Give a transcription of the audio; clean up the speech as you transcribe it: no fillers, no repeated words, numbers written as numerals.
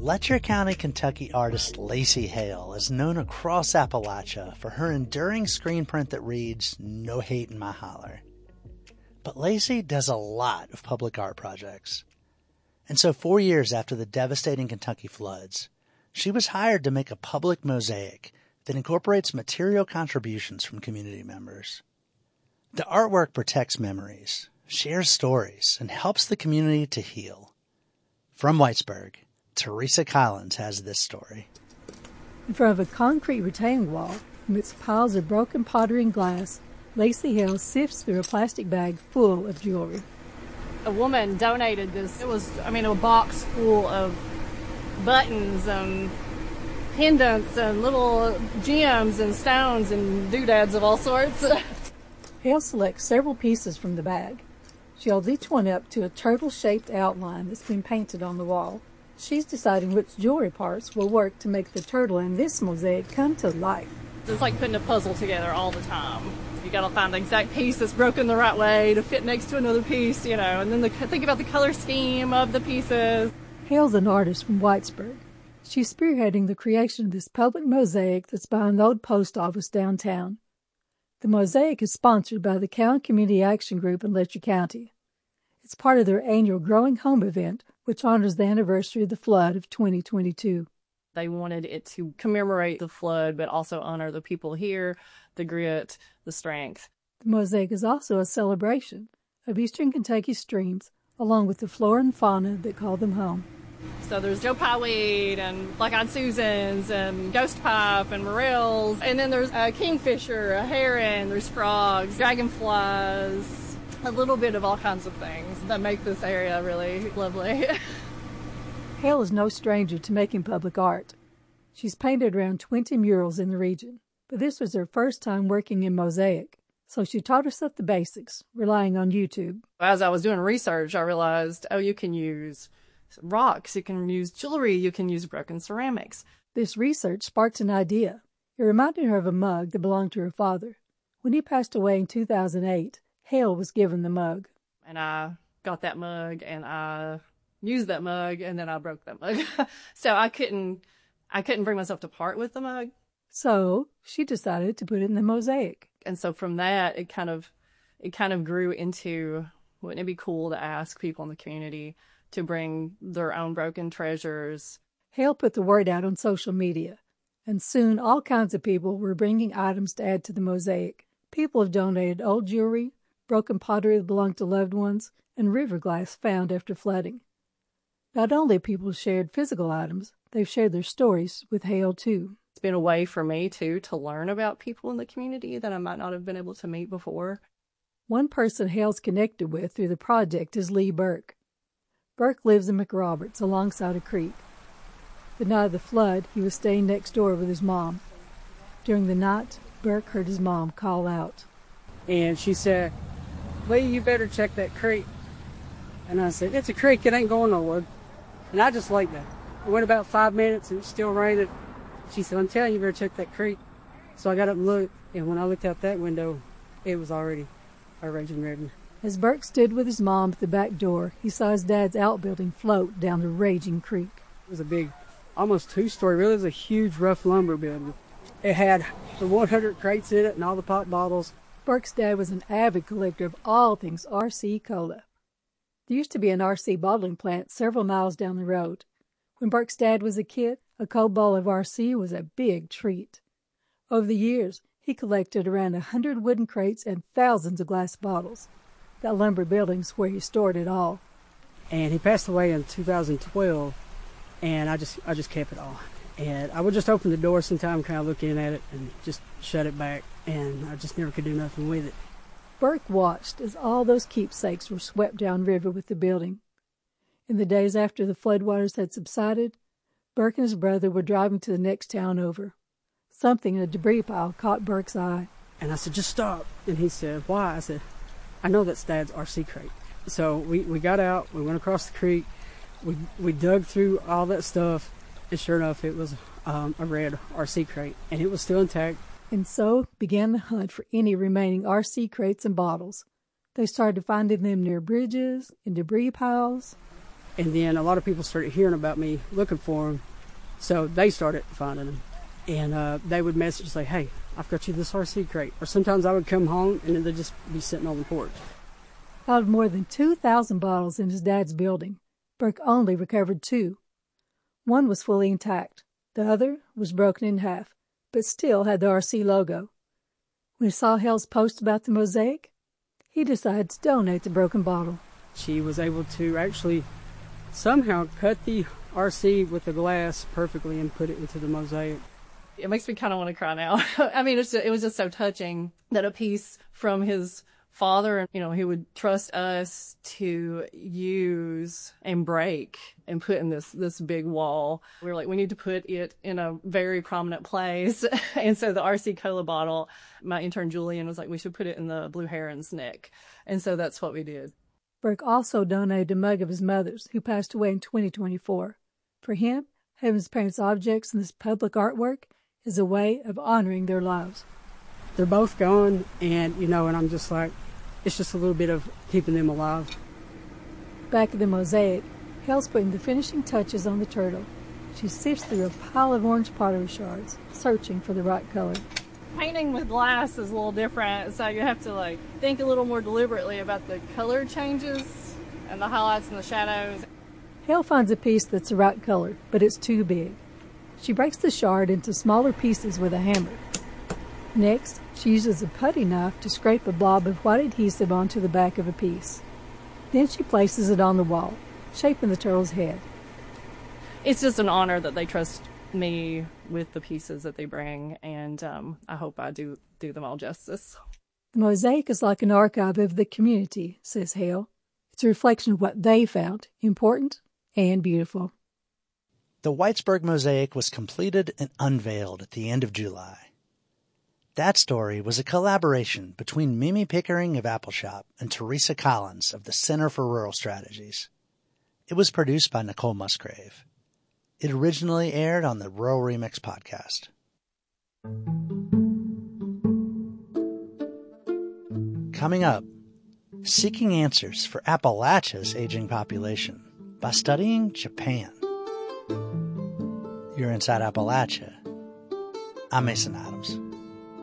Letcher County, Kentucky artist Lacey Hale is known across Appalachia for her enduring screen print that reads, "No hate in my holler." But Lacey does a lot of public art projects. And so 4 years after the devastating Kentucky floods, she was hired to make a public mosaic that incorporates material contributions from community members. The artwork protects memories, shares stories, and helps the community to heal. From Whitesburg, Teresa Collins has this story. In front of a concrete retaining wall, amidst piles of broken pottery and glass, Lacey Hale sifts through a plastic bag full of jewelry. A woman donated this. It was, a box full of buttons and pendants and little gems and stones and doodads of all sorts. Hale selects several pieces from the bag. She holds each one up to a turtle-shaped outline that's been painted on the wall. She's deciding which jewelry parts will work to make the turtle in this mosaic come to life. It's like putting a puzzle together all the time. You gotta find the exact piece that's broken the right way to fit next to another piece, and then think about the color scheme of the pieces. Hale's an artist from Whitesburg. She's spearheading the creation of this public mosaic that's behind the old post office downtown. The mosaic is sponsored by the Cowan Community Action Group in Letcher County. It's part of their annual Growing Home event, which honors the anniversary of the flood of 2022. They wanted it to commemorate the flood, but also honor the people here, the grit, the strength. The mosaic is also a celebration of Eastern Kentucky streams, along with the flora and fauna that call them home. So there's Joe Pye Weed and Black-Eyed Susans and Ghost Pipe and Morels. And then there's a kingfisher, a heron, there's frogs, dragonflies, a little bit of all kinds of things that make this area really lovely. Hale is no stranger to making public art. She's painted around 20 murals in the region, but this was her first time working in mosaic, so she taught herself the basics, relying on YouTube. As I was doing research, I realized, you can use rocks, you can use jewelry, you can use broken ceramics. This research sparked an idea. It reminded her of a mug that belonged to her father. When he passed away in 2008, Hale was given the mug. And I got that mug, and I used that mug, and then I broke that mug. So I couldn't bring myself to part with the mug. So she decided to put it in the mosaic. And so from that, it kind of grew into, wouldn't it be cool to ask people in the community to bring their own broken treasures? Hale put the word out on social media, and soon all kinds of people were bringing items to add to the mosaic. People have donated old jewelry, broken pottery that belonged to loved ones, and river glass found after flooding. Not only have people shared physical items, they've shared their stories with Hale too. It's been a way for me too to learn about people in the community that I might not have been able to meet before. One person Hale's connected with through the project is Lee Burke. Burke lives in McRoberts alongside a creek. The night of the flood, he was staying next door with his mom. During the night, Burke heard his mom call out. And she said, "Lee, you better check that creek." And I said, "It's a creek, it ain't going nowhere." And I just like that. It went about 5 minutes and it still rained. She said, "I'm telling you, you better check that creek." So I got up and looked, and when I looked out that window, it was already a raging river. As Burke stood with his mom at the back door, he saw his dad's outbuilding float down the raging creek. It was a big, almost two-story, really. It was a huge, rough lumber building. It had the 100 crates in it and all the pot bottles. Burke's dad was an avid collector of all things RC Cola. There used to be an RC bottling plant several miles down the road. When Burke's dad was a kid, a cold bowl of RC was a big treat. Over the years, he collected around 100 wooden crates and thousands of glass bottles. That lumber building's where he stored it all. And he passed away in 2012, and I just kept it all. And I would just open the door sometime, kind of look in at it, and just shut it back, and I just never could do nothing with it. Burke watched as all those keepsakes were swept downriver with the building. In the days after the floodwaters had subsided, Burke and his brother were driving to the next town over. Something in a debris pile caught Burke's eye. And I said, "Just stop." And he said, "Why?" I said, "I know that's Dad's RC crate." So we got out, we went across the creek, we dug through all that stuff, and sure enough, it was a red RC crate, and it was still intact. And so began the hunt for any remaining RC crates and bottles. They started finding them near bridges, in debris piles. And then a lot of people started hearing about me looking for them. So they started finding them. And they would message and say, hey, I've got you this RC crate. Or sometimes I would come home and then they'd just be sitting on the porch. Out of more than 2,000 bottles in his dad's building, Burke only recovered 2. One was fully intact. The other was broken in half, but still had the RC logo. When he saw Hale's post about the mosaic, he decided to donate the broken bottle. She was able to actually somehow cut the RC with the glass perfectly and put it into the mosaic. It makes me kind of want to cry now. I mean, it was just so touching that a piece from his father, he would trust us to use and break and put in this big wall. We were like, we need to put it in a very prominent place. And so the RC Cola bottle, my intern Julian was like, we should put it in the Blue Heron's neck. And so that's what we did. Burke also donated a mug of his mother's, who passed away in 2024. For him, having his parents' objects in this public artwork is a way of honoring their lives. They're both gone, and and I'm just like, it's just a little bit of keeping them alive. Back at the mosaic, Hale's putting the finishing touches on the turtle. She sifts through a pile of orange pottery shards, searching for the right color. Painting with glass is a little different, so you have to think a little more deliberately about the color changes and the highlights and the shadows. Hale finds a piece that's the right color, but it's too big. She breaks the shard into smaller pieces with a hammer. Next, she uses a putty knife to scrape a blob of white adhesive onto the back of a piece. Then she places it on the wall, shaping the turtle's head. It's just an honor that they trust me with the pieces that they bring, and I hope I do them all justice. The mosaic is like an archive of the community, says Hale. It's a reflection of what they found important and beautiful. The Whitesburg mosaic was completed and unveiled at the end of July. That story was a collaboration between Mimi Pickering of Appalshop and Teresa Collins of the Center for Rural Strategies. It was produced by Nicole Musgrave. It originally aired on the Rural Remix podcast. Coming up, seeking answers for Appalachia's aging population by studying Japan. You're Inside Appalachia. I'm Mason Adams.